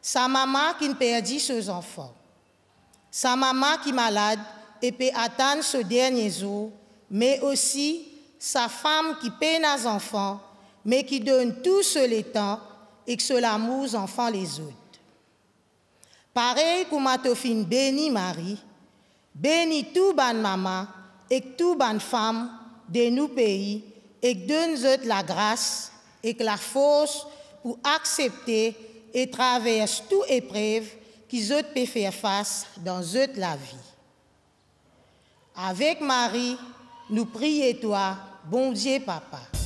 Sa maman qui perdit ses enfants. Sa maman qui est malade et peut attendre ce dernier jour, mais aussi sa femme qui peine les enfants, mais qui donne tout ce le temps et que cela l'amour enfants les autres. Pareil comme ma fin béni Marie, béni tout ban maman et tout ban femme de nos pays et donne la grâce et la force pour accepter et traverser toute épreuve qu'ils autres peuvent faire face dans la vie. Avec Marie, nous prions toi, bon Dieu Papa.